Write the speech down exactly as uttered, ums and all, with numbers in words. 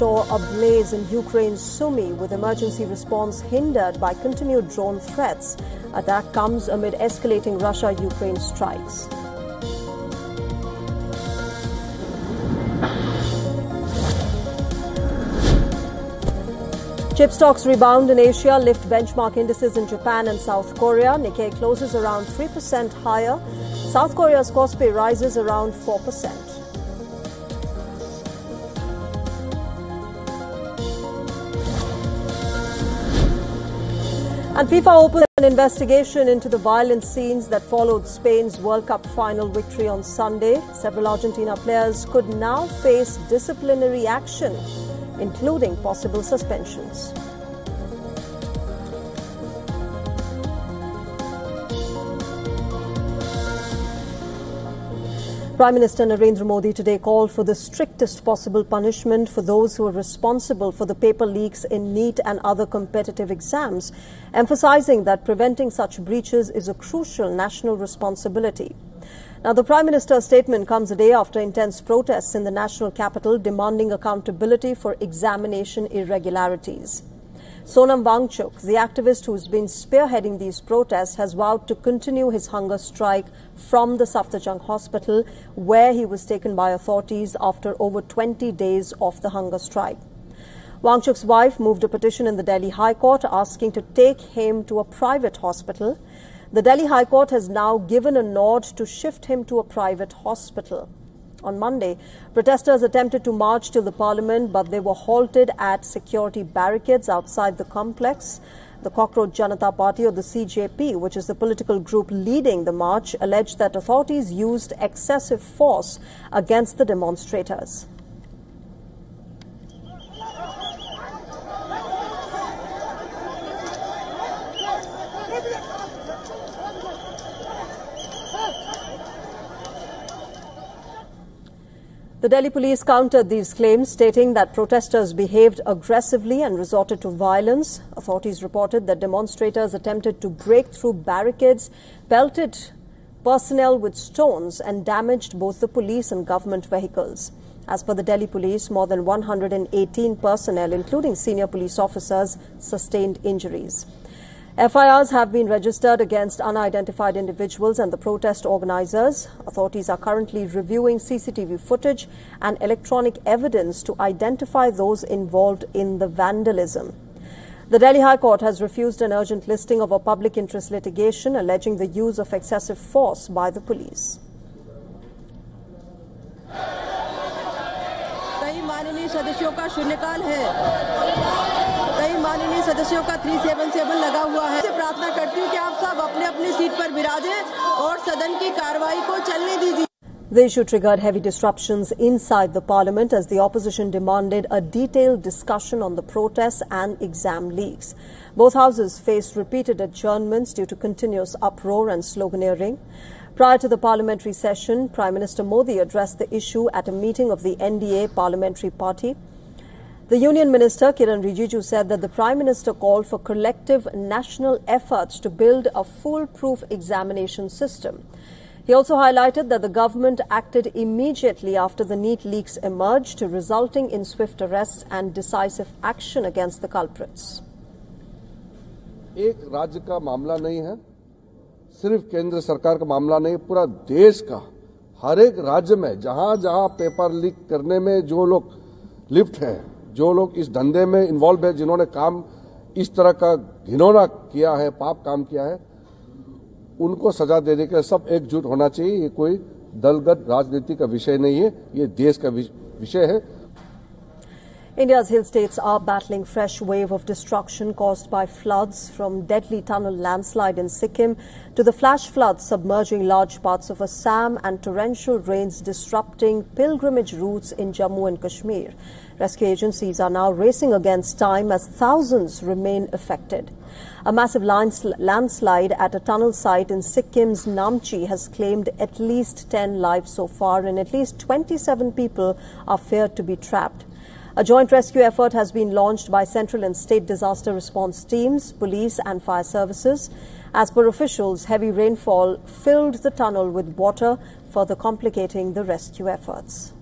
store ablaze in Ukraine's Sumy, with emergency response hindered by continued drone threats. Attack comes amid escalating Russia-Ukraine strikes. Chip stocks rebound in Asia, lift benchmark indices in Japan and South Korea. Nikkei closes around three percent higher. South Korea's Kospi rises around four percent. And FIFA opens an investigation into the violent scenes that followed Spain's World Cup final victory on Sunday. Several Argentina players could now face disciplinary action, including possible suspensions. Prime Minister Narendra Modi today called for the strictest possible punishment for those who are responsible for the paper leaks in NEET and other competitive exams, emphasizing that preventing such breaches is a crucial national responsibility. Now, the Prime Minister's statement comes a day after intense protests in the national capital demanding accountability for examination irregularities. Sonam Wangchuk, the activist who's been spearheading these protests, has vowed to continue his hunger strike from the Safdarjung hospital, where he was taken by authorities after over twenty days of the hunger strike. Wangchuk's wife moved a petition in the Delhi High Court asking to take him to a private hospital. The Delhi High Court has now given a nod to shift him to a private hospital. On Monday, protesters attempted to march till the parliament, but they were halted at security barricades outside the complex. The Cockroach Janata Party, or the C J P, which is the political group leading the march, alleged that authorities used excessive force against the demonstrators. The Delhi police countered these claims, stating that protesters behaved aggressively and resorted to violence. Authorities reported that demonstrators attempted to break through barricades, pelted personnel with stones, and damaged both the police and government vehicles. As per the Delhi police, more than one hundred eighteen personnel, including senior police officers, sustained injuries. F I Rs have been registered against unidentified individuals and the protest organizers. Authorities are currently reviewing C C T V footage and electronic evidence to identify those involved in the vandalism. The Delhi High Court has refused an urgent listing of a public interest litigation alleging the use of excessive force by the police. कई माननीय सदस्यों का शून्यकाल है, कई माननीय सदस्यों का तीन सौ सतहत्तर लगा हुआ है। प्रार्थना करती हूं कि आप सब अपने अपनी सीट पर विराजें और सदन की कार्रवाई को चलने दीजिए। The issue triggered heavy disruptions inside the parliament as the opposition demanded a detailed discussion on the protests and exam leaks. Both houses faced repeated adjournments due to continuous uproar and sloganeering. Prior to the parliamentary session, Prime Minister Modi addressed the issue at a meeting of the N D A parliamentary party. The Union Minister, Kiran Rijiju, said that the Prime Minister called for collective national efforts to build a foolproof examination system. He also highlighted that the government acted immediately after the NEET leaks emerged, resulting in swift arrests and decisive action against the culprits. एक राज्य का मामला नहीं है, सिर्फ केंद्र सरकार का मामला नहीं, पूरा देश का हर एक राज्य में जहां जहां पेपर लीक करने में जो लोग लिप्त हैं, जो लोग इस धंधे में इन्वॉल्व है, जिन्होंने काम इस तरह का घिनौना किया है, पाप काम किया है, उनको सजा देने के लिए सब एकजुट होना चाहिए। ये कोई दलगत राजनीति का विषय नहीं है, ये देश का विषय है। India's hill states are battling fresh wave of destruction caused by floods, from deadly tunnel landslide in Sikkim to the flash floods submerging large parts of Assam and torrential rains disrupting pilgrimage routes in Jammu and Kashmir. Rescue agencies are now racing against time as thousands remain affected. A massive landslide at a tunnel site in Sikkim's Namchi has claimed at least ten lives so far, and at least twenty-seven people are feared to be trapped. A joint rescue effort has been launched by central and state disaster response teams, police and fire services. As per officials, heavy rainfall filled the tunnel with water, further complicating the rescue efforts.